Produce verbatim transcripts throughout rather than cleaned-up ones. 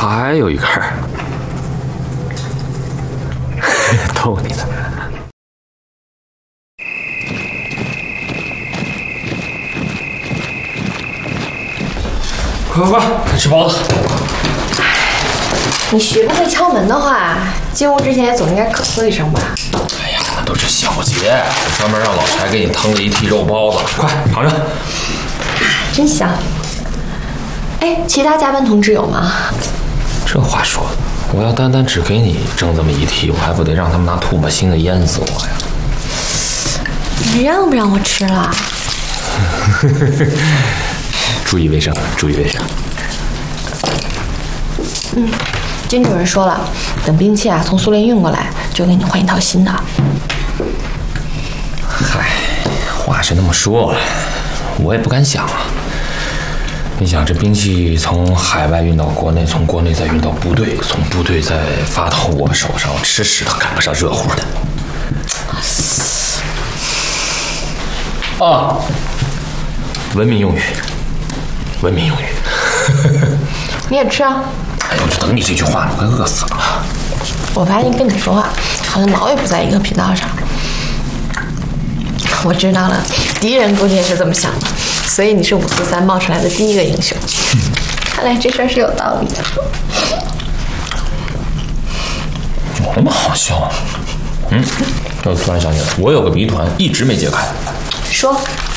还有一根儿，逗你呢。快快快，快吃包子！ 你学不会敲门的话，进屋之前也总应该咳嗽一声吧？ 哎呀，那都是小节，专门让老柴给你腾了一屉肉包子，快尝尝。 真香。哎，其他加班同志有吗？ 这话说的，我要单单只给你蒸这么一屉，我还不得让他们拿吐沫星子淹死我呀？ 你让不让我吃了？ 注意卫生，注意卫生。 嗯，金主任说了，等兵器啊从苏联运过来，就给你换一套新的。 嗨，话是那么说，我也不敢想啊。你想，这兵器从海外运到国内，从国内再运到部队，从部队再发到我手上，吃屎都赶不上热乎的。啊，文明用语，文明用语。 你也吃啊？ 哎呦，就等你这句话了，我快饿死了。 我发现跟你说话好像老也不在一个频道上。我知道了，敌人估计也是这么想的，所以你是五四三冒出来的第一个英雄。嗯、看来这事儿是有道理的。 有那么好笑啊？嗯，我突然想起来，我有个谜团一直没解开。 说。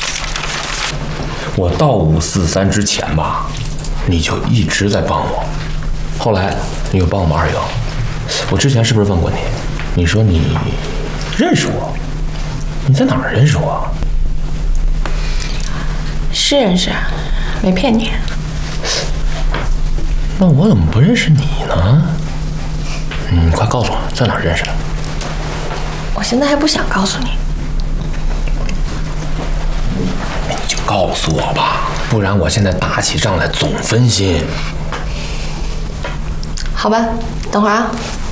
我到五四三之前吧，你就一直在帮我，后来你又帮我们二营。我之前是不是问过你？你说你认识我？你在哪儿认识我？ 是认识，没骗你。 那我怎么不认识你呢？你快告诉我，在哪儿认识的？ 我现在还不想告诉你。 你就告诉我吧，不然我现在打起仗来总分心。 好吧，等会儿啊。